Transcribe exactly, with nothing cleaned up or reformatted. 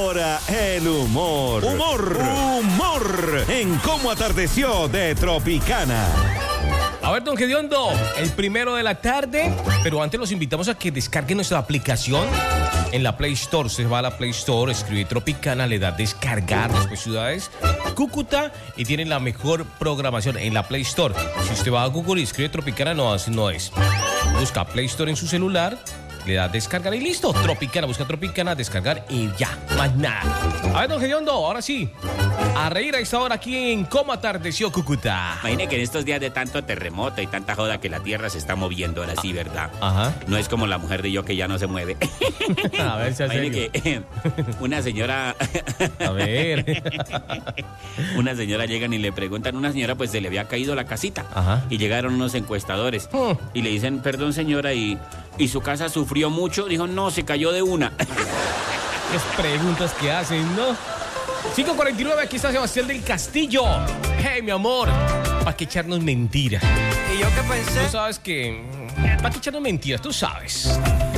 ahora el humor. Humor. Humor. En Cómo Atardeció de Tropicana. A ver, don Gediondo, el primero de la tarde, pero antes los invitamos a que descarguen nuestra aplicación en la Play Store. Usted va a la Play Store, escribe Tropicana, le da descargar, después ciudades, Cúcuta, y tiene la mejor programación en la Play Store. Si usted va a Google y escribe Tropicana, no, así no es. Busca Play Store en su celular, le da descargar y listo. Tropicana, busca Tropicana, descargar y ya, más nada. A ver, don Gediondo, ahora sí, a reír a esta hora aquí en Cómo Atardeció Cúcuta. Imagine que en estos días de tanto terremoto y tanta joda que la tierra se está moviendo ahora sí, ¿verdad? Ajá. No es como la mujer de yo que ya no se mueve. A ver, si hace Imagine que eh, una señora... A ver. Una señora llegan y le preguntan, una señora pues se le había caído la casita. Ajá. Y llegaron unos encuestadores Hmm. y le dicen, perdón señora, y, y su casa sufrió mucho. Dijo, no, se cayó de una. Las preguntas que hacen, ¿no? cinco cuarenta y nueve, aquí está Sebastián del Castillo. Hey, mi amor, ¿para qué echarnos mentiras? ¿Y yo qué pensé? Tú sabes que... ¿Para qué echarnos mentiras? Tú sabes.